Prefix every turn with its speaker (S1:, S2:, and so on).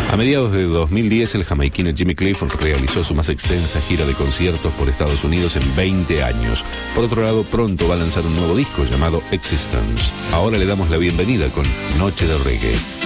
S1: A mediados de 2010, el jamaiquino Jimmy Cliff realizó su más extensa gira de conciertos por Estados Unidos en 20 años. Por otro lado, pronto va a lanzar un nuevo disco llamado Existence. Ahora le damos la bienvenida con Noche de Reggae.